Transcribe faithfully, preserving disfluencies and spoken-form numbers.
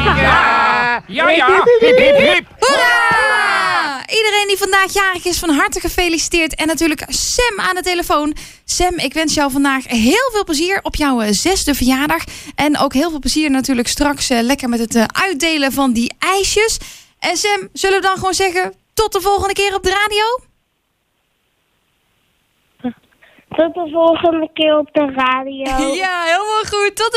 Ja, ja, ja. Hip, hip, hip. Hoera! Iedereen die vandaag jarig is, van harte gefeliciteerd. En natuurlijk Sam aan de telefoon. Sam, ik wens jou vandaag heel veel plezier op jouw uh, zesde verjaardag. En ook heel veel plezier natuurlijk straks uh, lekker met het uh, uitdelen van die ijsjes. En Sam, zullen we dan gewoon zeggen tot de volgende keer op de radio? Tot de volgende keer op de radio. Ja, helemaal goed. Tot de